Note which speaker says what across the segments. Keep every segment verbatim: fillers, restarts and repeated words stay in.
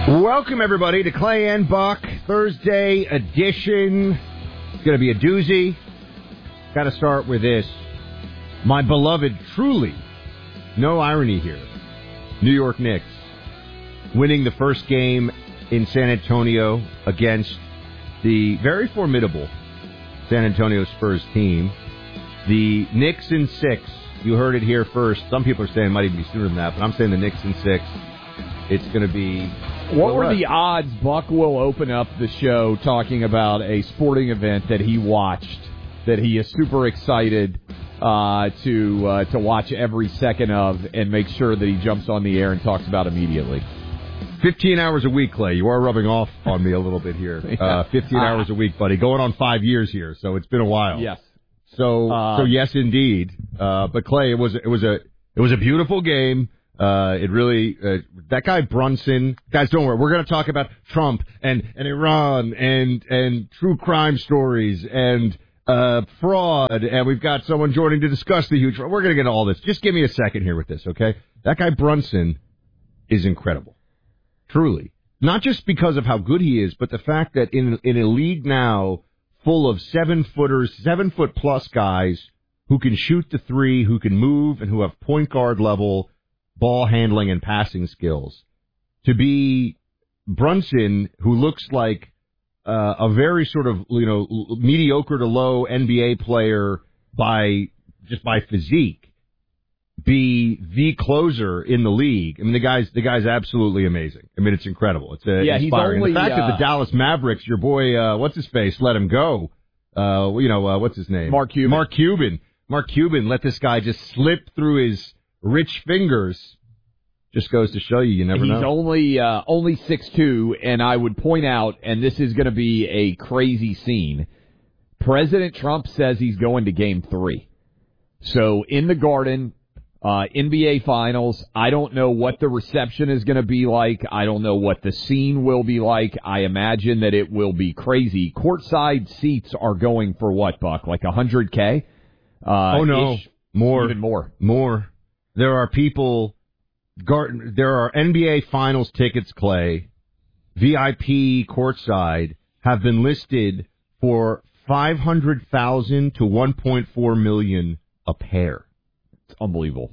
Speaker 1: Welcome, everybody, to Clay and Buck Thursday edition. It's going to be a doozy. Got to start with this. My beloved, truly, no irony here, New York Knicks winning the first game in San Antonio against the very formidable San Antonio Spurs team. The Knicks in six. You heard it here first. Some people are saying it might even be sooner than that, but I'm saying the Knicks in six. It's going to be...
Speaker 2: What were the odds Buck will open up the show talking about a sporting event that he watched, that he is super excited uh, to uh, to watch every second of and make sure that he jumps on the air and talks about immediately?
Speaker 1: fifteen hours a week, Clay. You are rubbing off on me a little bit here. Uh, fifteen uh, hours a week, buddy. Going on five years here, so it's been a while.
Speaker 2: Yes.
Speaker 1: So, uh, so yes, indeed. Uh, but Clay, it was it was a it was a beautiful game. Uh, it really, uh, that guy Brunson, guys, don't worry. We're going to talk about Trump and, and Iran and, and true crime stories and, uh, fraud. And we've got someone joining to discuss the huge fraud. We're going to get all this. Just give me a second here with this, okay? That guy Brunson is incredible. Truly. Not just because of how good he is, but the fact that in, in a league now full of seven footers, seven foot plus guys who can shoot the three, who can move and who have point guard level ball handling and passing skills, to be Brunson, who looks like uh, a very sort of, you know, mediocre to low N B A player by just by physique, be the closer in the league. I mean, the guy's the guy's absolutely amazing. I mean, it's incredible. It's uh,
Speaker 2: yeah,
Speaker 1: inspiring.
Speaker 2: He's only,
Speaker 1: the fact
Speaker 2: uh,
Speaker 1: that the Dallas Mavericks, your boy, uh, what's his face, let him go. Uh, you know, uh, what's his name?
Speaker 2: Mark Cuban.
Speaker 1: Mark Cuban. Mark Cuban let this guy just slip through his rich fingers. Just goes to show you, you never
Speaker 2: He's
Speaker 1: know.
Speaker 2: He's only uh, only six two, and I would point out, and this is going to be a crazy scene, President Trump says he's going to Game three. So in the Garden, uh, N B A Finals, I don't know what the reception is going to be like. I don't know what the scene will be like. I imagine that it will be crazy. Courtside seats are going for what, Buck? Like one hundred K? Uh,
Speaker 1: oh, no.
Speaker 2: ish?
Speaker 1: More.
Speaker 2: Even more.
Speaker 1: More. There are people... There are N B A Finals tickets, Clay, V I P courtside, have been listed for five hundred thousand to one point four million a pair.
Speaker 2: It's unbelievable.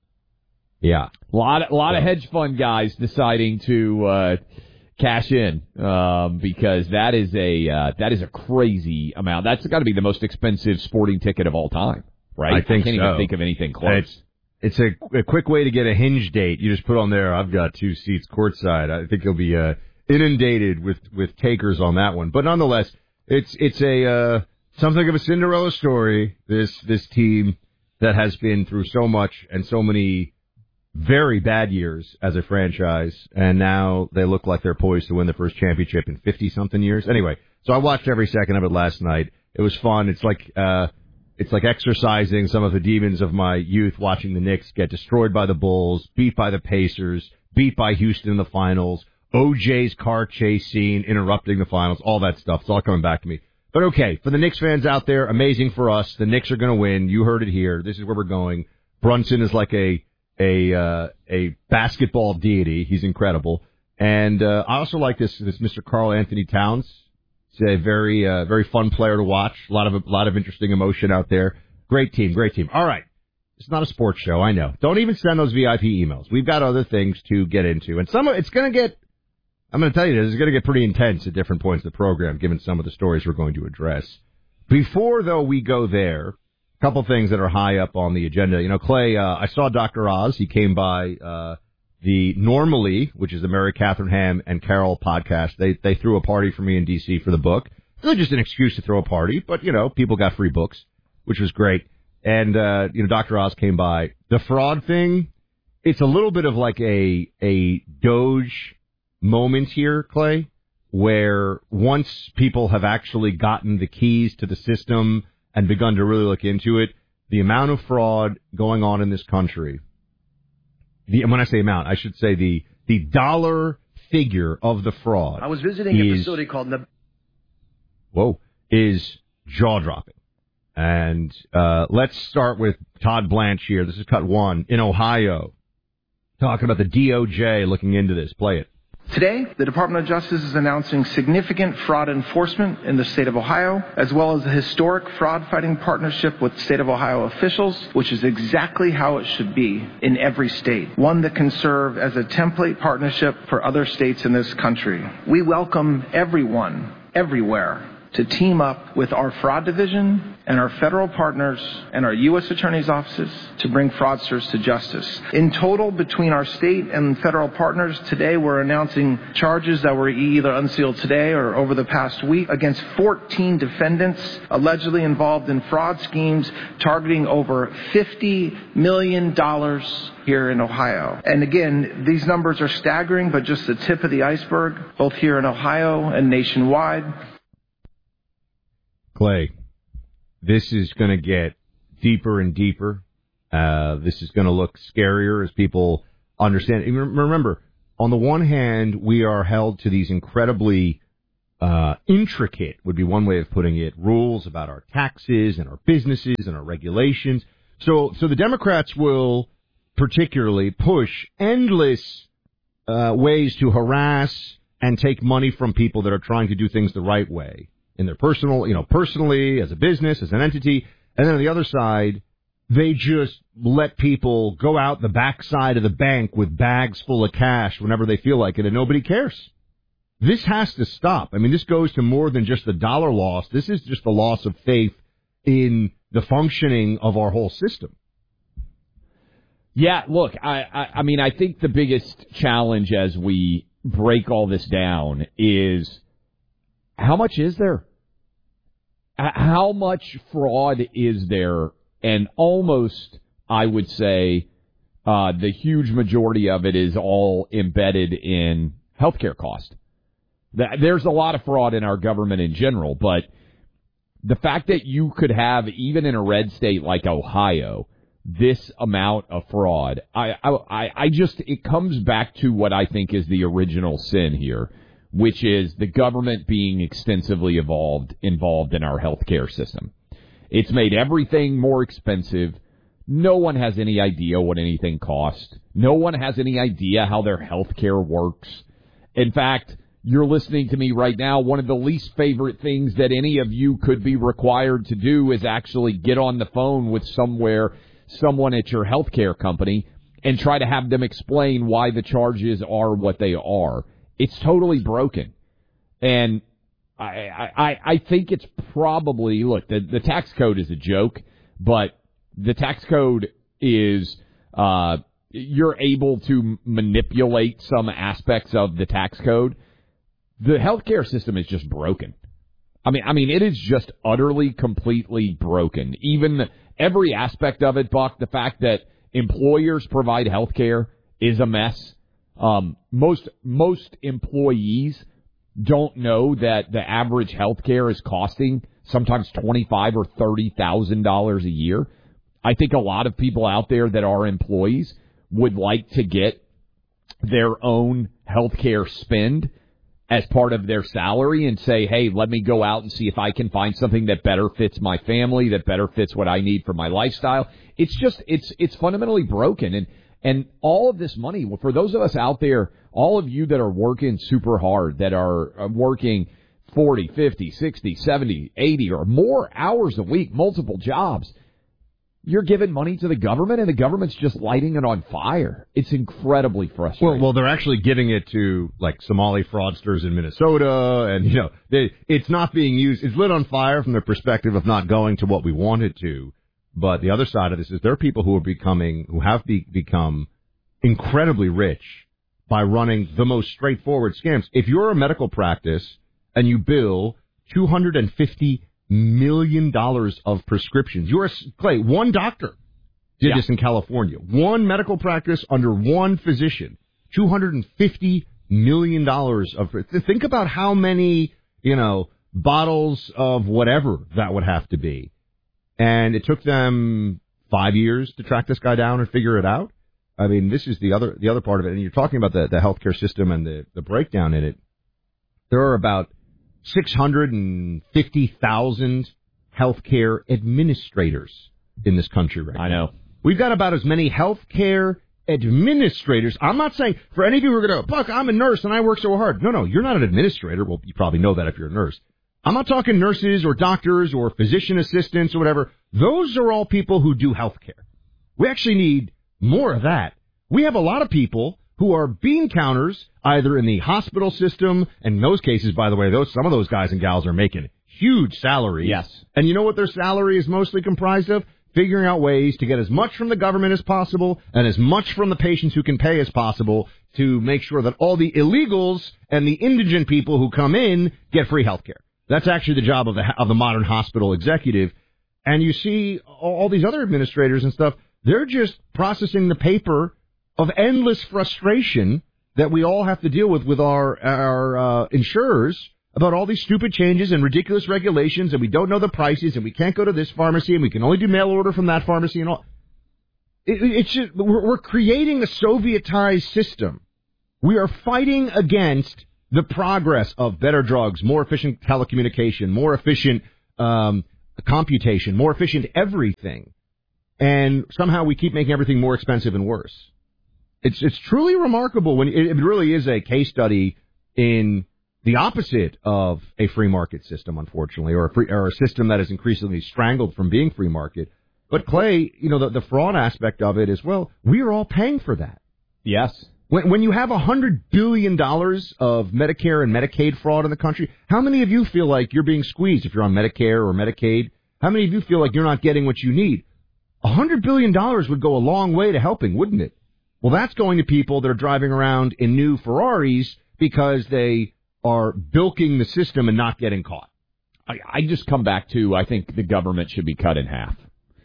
Speaker 1: Yeah,
Speaker 2: a lot, a lot of hedge fund guys deciding to uh, cash in um, because that is a uh, that is a crazy amount. That's got to be the most expensive sporting ticket of all time, right?
Speaker 1: I think
Speaker 2: I can't
Speaker 1: so.
Speaker 2: even think of anything close.
Speaker 1: It's, It's a, a quick way to get a hinge date. You just put on there, I've got two seats courtside. I think you'll be uh, inundated with, with takers on that one. But nonetheless, it's it's a uh, something of a Cinderella story, this this team that has been through so much and so many very bad years as a franchise, and now they look like they're poised to win the first championship in fifty-something years. Anyway, so I watched every second of it last night. It was fun. It's like... Uh, It's like exercising some of the demons of my youth, watching the Knicks get destroyed by the Bulls, beat by the Pacers, beat by Houston in the finals, O J's car chase scene interrupting the finals, all that stuff. It's all coming back to me. But okay, for the Knicks fans out there, amazing for us. The Knicks are going to win. You heard it here. This is where we're going. Brunson is like a a uh, a basketball deity. He's incredible. And uh, I also like this this Mister Karl Anthony Towns. It's a very, uh, very fun player to watch. A lot of, a lot of interesting emotion out there. Great team, great team. All right. It's not a sports show, I know. Don't even send those V I P emails. We've got other things to get into. And some of it's going to get, I'm going to tell you this, it's going to get pretty intense at different points of the program, given some of the stories we're going to address. Before, though, we go there, a couple things that are high up on the agenda. You know, Clay, uh, I saw Doctor Oz. He came by, uh, the Normally, which is the Mary Catherine Ham and Carol podcast. They they threw a party for me in D C for the book. It was just an excuse to throw a party, but, you know, people got free books, which was great. And, uh, you know, Doctor Oz came by. The fraud thing, it's a little bit of like a a Doge moment here, Clay, where once people have actually gotten the keys to the system and begun to really look into it, the amount of fraud going on in this country, The, when I say amount, I should say the the dollar figure of the fraud.
Speaker 3: I was visiting
Speaker 1: is,
Speaker 3: a facility called... Neb-
Speaker 1: whoa, is jaw-dropping. And uh, let's start with Todd Blanche here. This is cut one in Ohio, talking about the D O J looking into this. Play it.
Speaker 3: Today, the Department of Justice is announcing significant fraud enforcement in the state of Ohio, as well as a historic fraud-fighting partnership with state of Ohio officials, which is exactly how it should be in every state, one that can serve as a template partnership for other states in this country. We welcome everyone, everywhere, to team up with our fraud division and our federal partners and our U S attorney's offices to bring fraudsters to justice. In total, between our state and federal partners, today we're announcing charges that were either unsealed today or over the past week against fourteen defendants allegedly involved in fraud schemes targeting over fifty million dollars here in Ohio. And again, these numbers are staggering, but just the tip of the iceberg, both here in Ohio and nationwide.
Speaker 1: Clay, this is going to get deeper and deeper. Uh, this is going to look scarier as people understand. Remember, on the one hand, we are held to these incredibly uh, intricate, would be one way of putting it, rules about our taxes and our businesses and our regulations. So, so the Democrats will particularly push endless uh, ways to harass and take money from people that are trying to do things the right way. In their personal, you know, personally, as a business, as an entity. And then on the other side, they just let people go out the backside of the bank with bags full of cash whenever they feel like it, and nobody cares. This has to stop. I mean, this goes to more than just the dollar loss. This is just the loss of faith in the functioning of our whole system.
Speaker 2: Yeah, look, I, I, I mean, I think the biggest challenge as we break all this down is how much is there? How much fraud is there? And almost, I would say, uh, the huge majority of it is all embedded in healthcare cost. There's a lot of fraud in our government in general, but the fact that you could have, even in a red state like Ohio, this amount of fraud, I, I, I just, it comes back to what I think is the original sin here, which is the government being extensively involved involved in our healthcare system. It's made everything more expensive. No one has any idea what anything costs. No one has any idea how their healthcare works. In fact, you're listening to me right now. One of the least favorite things that any of you could be required to do is actually get on the phone with somewhere, someone at your healthcare company and try to have them explain why the charges are what they are. It's totally broken. And I, I, I think it's probably, look, the, the tax code is a joke, but the tax code is, uh, you're able to manipulate some aspects of the tax code. The healthcare system is just broken. I mean, I mean, it is just utterly, completely broken. Even every aspect of it, Buck, the fact that employers provide healthcare is a mess. Um, most, most employees don't know that the average health care is costing sometimes twenty-five thousand dollars or thirty thousand dollars a year. I think a lot of people out there that are employees would like to get their own health care spend as part of their salary and say, hey, let me go out and see if I can find something that better fits my family, that better fits what I need for my lifestyle. It's just, it's, it's fundamentally broken. And, and all of this money, for those of us out there, all of you that are working super hard, that are working forty, fifty, sixty, seventy, eighty or more hours a week, multiple jobs, you're giving money to the government and the government's just lighting it on fire. It's incredibly frustrating.
Speaker 1: Well, well, they're actually giving it to like Somali fraudsters in Minnesota, and you know, they, it's not being used. It's lit on fire from the perspective of not going to what we want it to. But the other side of this is there are people who are becoming, who have be, become incredibly rich by running the most straightforward scams. If you're a medical practice and you bill two hundred fifty million dollars of prescriptions, you're a, Clay, one doctor did yeah. this in California. One medical practice under one physician, two hundred fifty million dollars of, think about how many, you know, bottles of whatever that would have to be. And it took them five years to track this guy down and figure it out. I mean, this is the other the other part of it. And you're talking about the, the healthcare system and the, the breakdown in it. There are about six hundred fifty thousand healthcare administrators in this country right now.
Speaker 2: I know.
Speaker 1: We've got about as many healthcare administrators. I'm not saying for any of you who are going to, Buck, I'm a nurse and I work so hard. No, no, you're not an administrator. Well, you probably know that if you're a nurse. I'm not talking nurses or doctors or physician assistants or whatever. Those are all people who do health care. We actually need more of that. We have a lot of people who are bean counters either in the hospital system, and in those cases, by the way, those some of those guys and gals are making huge salaries.
Speaker 2: Yes.
Speaker 1: And you know what their salary is mostly comprised of? Figuring out ways to get as much from the government as possible and as much from the patients who can pay as possible to make sure that all the illegals and the indigent people who come in get free health care. That's actually the job of the of the modern hospital executive. And you see all these other administrators and stuff, they're just processing the paper of endless frustration that we all have to deal with with our, our uh, insurers about all these stupid changes and ridiculous regulations, and we don't know the prices, and we can't go to this pharmacy, and we can only do mail order from that pharmacy and all. It, it's just, we're, we're creating a Sovietized system. We are fighting against the progress of better drugs, more efficient telecommunication, more efficient um, computation, more efficient everything. And somehow we keep making everything more expensive and worse. It's it's truly remarkable when it, it really is a case study in the opposite of a free market system, unfortunately, or a free, or a system that is increasingly strangled from being free market. But Clay, you know, the, the fraud aspect of it is, well, we are all paying for that.
Speaker 2: Yes.
Speaker 1: When, when you have a hundred billion dollars of Medicare and Medicaid fraud in the country, how many of you feel like you're being squeezed if you're on Medicare or Medicaid? How many of you feel like you're not getting what you need? A hundred billion dollars would go a long way to helping, wouldn't it? Well, that's going to people that are driving around in new Ferraris because they are bilking the system and not getting caught.
Speaker 2: I, I just come back to, I think the government should be cut in half.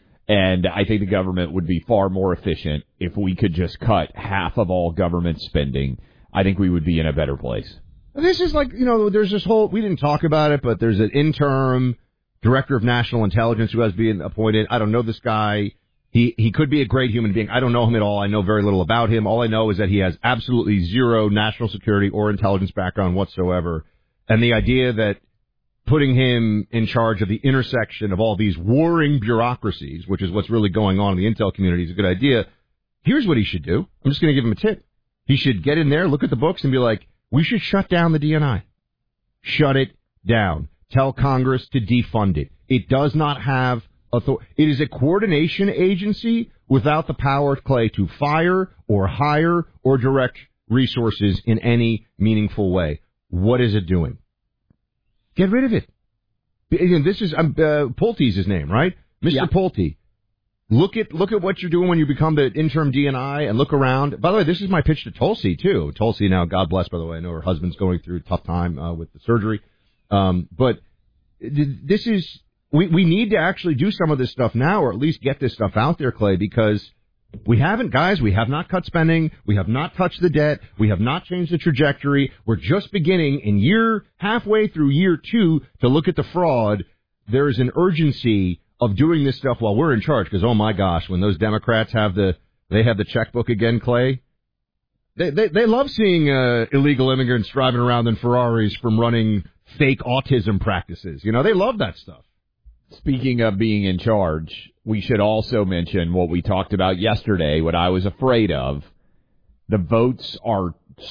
Speaker 2: And I think the government would be far more efficient if we could just cut half of all government spending. I think we would be in a better place.
Speaker 1: This is like, you know, there's this whole, we didn't talk about it, but there's an interim director of national intelligence who has been appointed. I don't know this guy. He he could be a great human being. I don't know him at all. I know very little about him. All I know is that he has absolutely zero national security or intelligence background whatsoever. And the idea that putting him in charge of the intersection of all these warring bureaucracies, which is what's really going on in the intel community, is a good idea. Here's what he should do. I'm just going to give him a tip. He should get in there, look at the books, and be like, we should shut down the D N I. Shut it down. Tell Congress to defund it. It does not have authority. It is a coordination agency without the power, Clay, to fire or hire or direct resources in any meaningful way. What is it doing? Get rid of it. Again, this is um, uh, Pulte's his name, right? Mister Yeah. Pulte. Look at look at what you're doing when you become the interim D N I and look around. By the way, this is my pitch to Tulsi, too. Tulsi now, God bless, by the way. I know her husband's going through a tough time uh, with the surgery. Um, but this is, we, we need to actually do some of this stuff now, or at least get this stuff out there, Clay, because we haven't, guys, we have not cut spending. We have not touched the debt. We have not changed the trajectory. We're just beginning in year, halfway through year two to look at the fraud. There is an urgency of doing this stuff while we're in charge, because, oh my gosh, when those Democrats have the, they have the checkbook again, Clay, they, they, they love seeing, uh, illegal immigrants driving around in Ferraris from running fake autism practices. You know, they love that stuff.
Speaker 2: Speaking of being in charge, we should also mention what we talked about yesterday, what I was afraid of. The votes are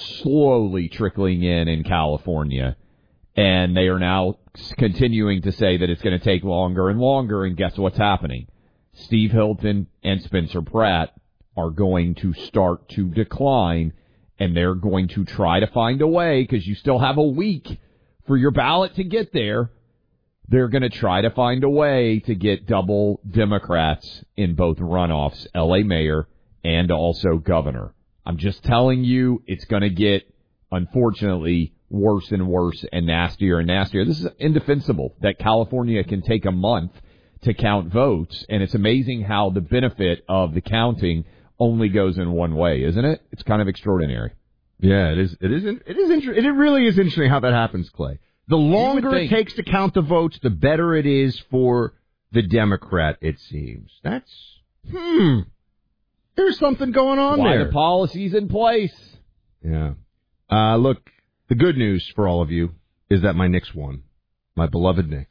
Speaker 2: slowly trickling in in California, and they are now continuing to say that it's going to take longer and longer, and guess what's happening? Steve Hilton and Spencer Pratt are going to start to decline, and they're going to try to find a way, because you still have a week for your ballot to get there. They're going to try to find a way to get double Democrats in both runoffs, L A mayor and also governor. I'm just telling you, it's going to get, unfortunately, worse and worse and nastier and nastier. This is indefensible that California can take a month to count votes, and it's amazing how the benefit of the counting only goes in one way, isn't it? It's kind of extraordinary.
Speaker 1: Yeah, it is. It is. It is interesting. It really is interesting how that happens, Clay. The longer it takes to count the votes, the better it is for the Democrat, it seems. That's, hmm, there's something going on
Speaker 2: Why
Speaker 1: there.
Speaker 2: The policy's in place.
Speaker 1: Yeah. Uh, look, the good news for all of you is that my Knicks won. My beloved Knicks.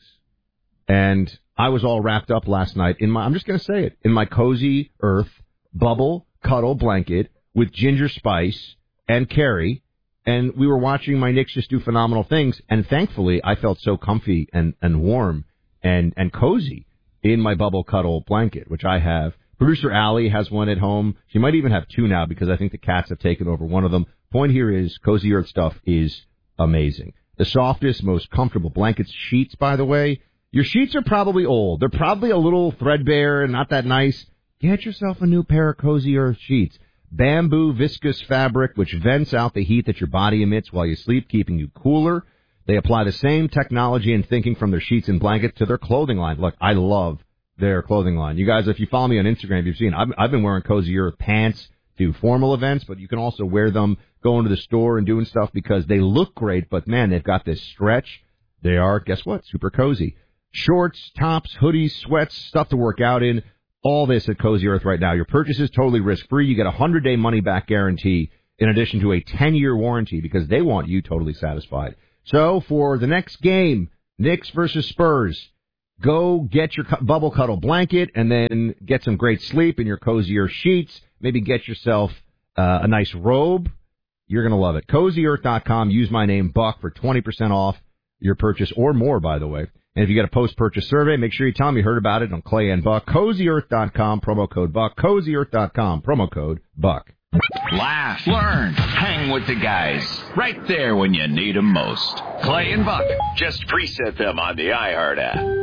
Speaker 1: And I was all wrapped up last night in my, I'm just going to say it, in my cozy earth bubble cuddle blanket with ginger spice and curry, and we were watching my Knicks just do phenomenal things, and thankfully I felt so comfy and, and warm and, and cozy in my bubble cuddle blanket, which I have. Producer Allie has one at home. She might even have two now because I think the cats have taken over one of them. Point here is Cozy Earth stuff is amazing. The softest, most comfortable blankets, sheets, by the way. Your sheets are probably old. They're probably a little threadbare and not that nice. Get yourself a new pair of Cozy Earth sheets. Bamboo viscose fabric, which vents out the heat that your body emits while you sleep, keeping you cooler. They apply the same technology and thinking from their sheets and blankets to their clothing line. Look, I love their clothing line. You guys, if you follow me on Instagram, you've seen I've, I've been wearing Cozy Earth pants to formal events, but you can also wear them going to the store and doing stuff because they look great, but man, they've got this stretch. They are, guess what, super cozy. Shorts, tops, hoodies, sweats, stuff to work out in. All this at Cozy Earth right now. Your purchase is totally risk-free. You get a one hundred day money-back guarantee in addition to a ten year warranty because they want you totally satisfied. So for the next game, Knicks versus Spurs, go get your bubble cuddle blanket and then get some great sleep in your Cozy Earth sheets. Maybe get yourself uh, a nice robe. You're going to love it. Cozy Earth dot com. Use my name, Buck, for twenty percent off your purchase or more, by the way. And if you get a post-purchase survey, make sure you tell them you heard about it on Clay and Buck. Cozy Earth dot com, promo code Buck. Cozy Earth dot com, promo code Buck.
Speaker 4: Laugh, learn, hang with the guys. Right there when you need them most. Clay and Buck. Just preset them on the iHeart app.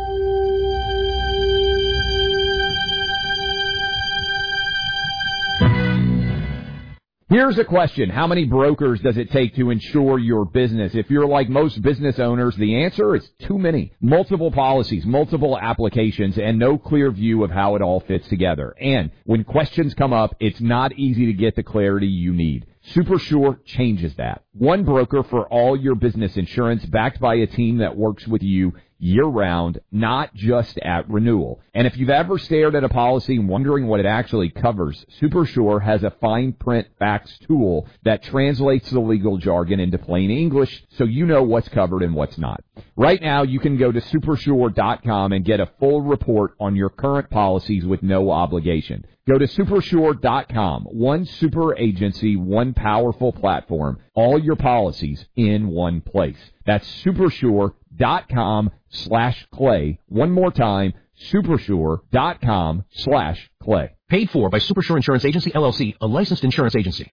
Speaker 2: Here's a question. How many brokers does it take to insure your business? If you're like most business owners, the answer is too many. Multiple policies, multiple applications, and no clear view of how it all fits together. And when questions come up, it's not easy to get the clarity you need. SuperSure changes that. One broker for all your business insurance, backed by a team that works with you year-round, not just at renewal. And if you've ever stared at a policy wondering what it actually covers, SuperSure has a fine print facts tool that translates the legal jargon into plain English so you know what's covered and what's not. Right now, you can go to Supersure dot com and get a full report on your current policies with no obligation. Go to Supersure dot com. One super agency, one powerful platform. All your policies in one place. That's Supersure dot com slash Clay. One more time, Supersure dot com slash Clay.
Speaker 5: Paid for by Supersure Insurance Agency, L L C, a licensed insurance agency.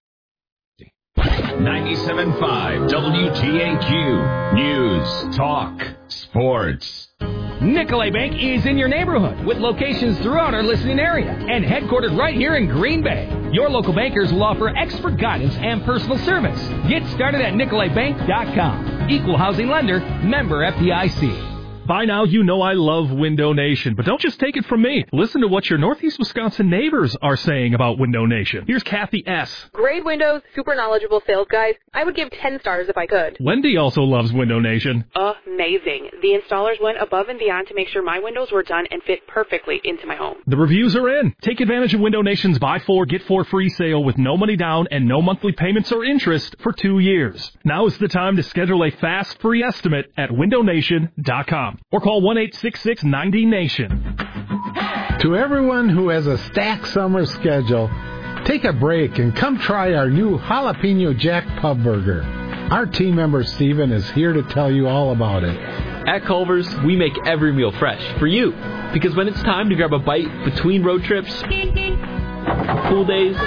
Speaker 4: ninety-seven point five W T A Q. News, talk, sports.
Speaker 6: Nicolay Bank is in your neighborhood with locations throughout our listening area and headquartered right here in Green Bay. Your local bankers will offer expert guidance and personal service. Get started at Nicolay Bank dot com. Equal housing lender, member F D I C.
Speaker 7: By now, you know I love Window Nation, but don't just take it from me. Listen to what your Northeast Wisconsin neighbors are saying about Window Nation. Here's Kathy S.
Speaker 8: Great windows, super knowledgeable sales guys. I would give ten stars if I could.
Speaker 7: Wendy also loves Window Nation.
Speaker 8: Amazing. The installers went above and beyond to make sure my windows were done and fit perfectly into my home.
Speaker 7: The reviews are in. Take advantage of Window Nation's buy four, get four free sale with no money down and no monthly payments or interest for two years. Now is the time to schedule a fast free estimate at window nation dot com. Or call one eight six six ninety nation.
Speaker 9: To everyone who has a stacked summer schedule, take a break and come try our new Jalapeno Jack Pub Burger. Our team member Steven is here to tell you all about it.
Speaker 10: At Culver's, we make every meal fresh for you. Because when it's time to grab a bite between road trips, pool days,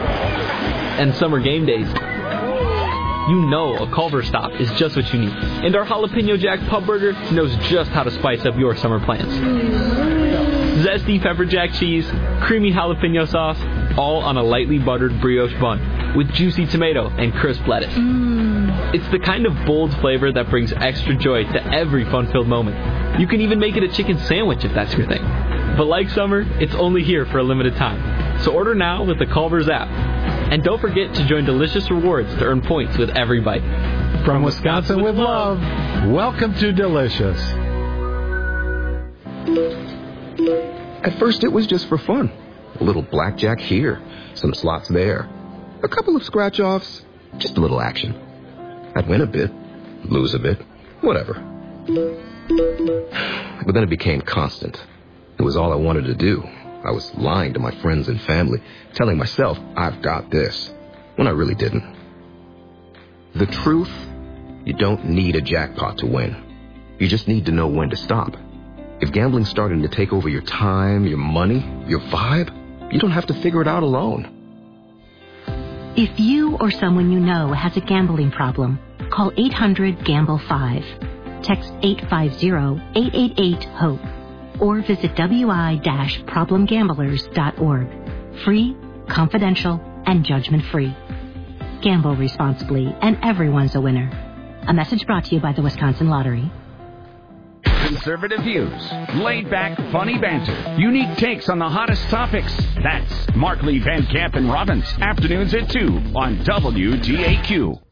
Speaker 10: and summer game days, you know a Culver's stop is just what you need. And our Jalapeno Jack Pub Burger knows just how to spice up your summer plans. Zesty pepper jack cheese, creamy jalapeno sauce, all on a lightly buttered brioche bun with juicy tomato and crisp lettuce. Mm. It's the kind of bold flavor that brings extra joy to every fun-filled moment. You can even make it a chicken sandwich if that's your thing. But like summer, it's only here for a limited time. So order now with the Culver's app. And don't forget to join Delicious Rewards to earn points with every bite.
Speaker 9: From Wisconsin with love, welcome to Delicious.
Speaker 11: At first it was just for fun. A little blackjack here, some slots there, a couple of scratch-offs, just a little action. I'd win a bit, lose a bit, whatever. But then it became constant. It was all I wanted to do. I was lying to my friends and family, telling myself I've got this, when I really didn't. The truth, you don't need a jackpot to win. You just need to know when to stop. If gambling's starting to take over your time, your money, your vibe, you don't have to figure it out alone.
Speaker 12: If you or someone you know has a gambling problem, call eight hundred gamble five. Text eight five zero, eight eight eight, HOPE. Or visit w i dash problem gamblers dot org. Free, confidential, and judgment-free. Gamble responsibly, and everyone's a winner. A message brought to you by the Wisconsin Lottery.
Speaker 13: Conservative views, laid-back, funny banter, unique takes on the hottest topics. That's Markley, Van Camp, and Robbins. Afternoons at two on W T A Q.